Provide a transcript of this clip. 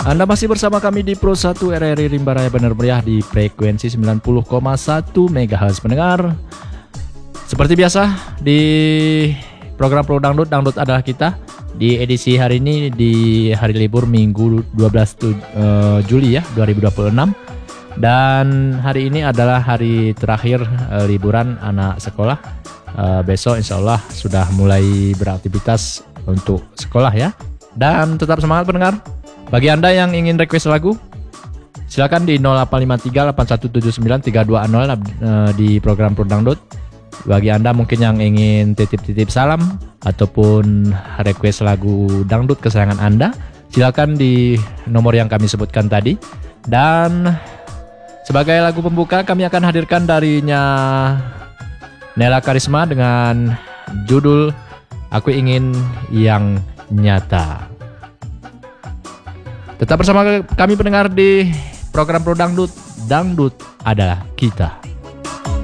Anda masih bersama kami di Pro 1 RRI Rimba Raya Bandar Meriah di frekuensi 90,1 MHz pendengar. Seperti biasa di program Pro Dangdut, Dangdut adalah kita. Di edisi hari ini di hari libur Minggu 12 Juli ya 2026. Dan hari ini adalah hari terakhir liburan anak sekolah. Besok insya Allah sudah mulai beraktivitas untuk sekolah ya. Dan tetap semangat pendengar. Bagi Anda yang ingin request lagu, silakan di 0853 8179 3200 di program Pro Dangdut. Bagi Anda mungkin yang ingin titip-titip salam ataupun request lagu dangdut kesayangan Anda, silakan di nomor yang kami sebutkan tadi. Dan sebagai lagu pembuka kami akan hadirkan darinya Nela Karisma dengan judul Aku Ingin Yang Nyata. Tetap bersama kami pendengar di program Pro Dangdut, Dangdut adalah kita.